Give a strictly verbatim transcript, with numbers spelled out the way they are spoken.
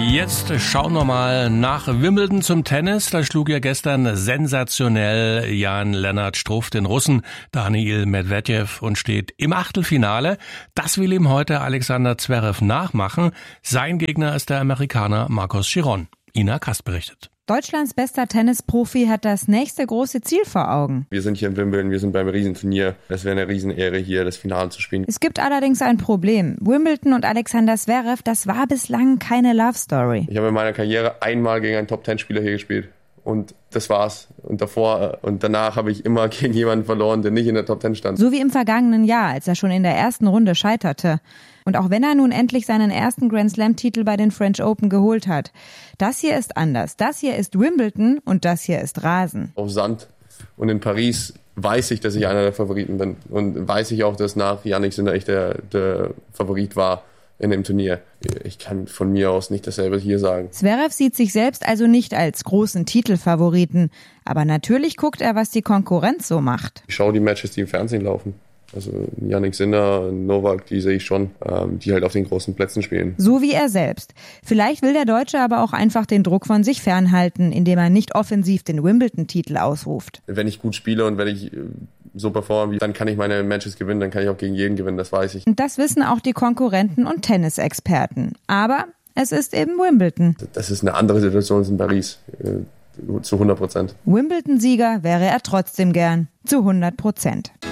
Jetzt schauen wir mal nach Wimbledon zum Tennis. Da schlug ja gestern sensationell Jan-Lennart Struff den Russen Daniil Medvedev und steht im Achtelfinale. Das will ihm heute Alexander Zverev nachmachen. Sein Gegner ist der Amerikaner Marcos Giron. Ina Kast berichtet. Deutschlands bester Tennisprofi hat das nächste große Ziel vor Augen. Wir sind hier in Wimbledon, wir sind beim Riesenturnier. Es wäre eine Riesenehre, hier das Finale zu spielen. Es gibt allerdings ein Problem. Wimbledon und Alexander Zverev, das war bislang keine Love Story. Ich habe in meiner Karriere einmal gegen einen Top-Ten-Spieler hier gespielt. Und das war's. Und davor und danach habe ich immer gegen jemanden verloren, der nicht in der Top Ten stand. So wie im vergangenen Jahr, als er schon in der ersten Runde scheiterte. Und auch wenn er nun endlich seinen ersten Grand Slam-Titel bei den French Open geholt hat. Das hier ist anders. Das hier ist Wimbledon und das hier ist Rasen. Auf Sand und in Paris weiß ich, dass ich einer der Favoriten bin. Und weiß ich auch, dass nach Jannik Sinner ich der, der Favorit war in dem Turnier. Ich kann von mir aus nicht dasselbe hier sagen. Zverev sieht sich selbst also nicht als großen Titelfavoriten. Aber natürlich guckt er, was die Konkurrenz so macht. Ich schaue die Matches, die im Fernsehen laufen. Also Jannik Sinner, Novak, die sehe ich schon, ähm, die halt auf den großen Plätzen spielen. So wie er selbst. Vielleicht will der Deutsche aber auch einfach den Druck von sich fernhalten, indem er nicht offensiv den Wimbledon-Titel ausruft. Wenn ich gut spiele und wenn ich so performe, dann kann ich meine Matches gewinnen, dann kann ich auch gegen jeden gewinnen, das weiß ich. Und das wissen auch die Konkurrenten und Tennisexperten. Aber es ist eben Wimbledon. Das ist eine andere Situation als in Paris, äh, zu hundert Prozent. Wimbledon-Sieger wäre er trotzdem gern, zu hundert Prozent.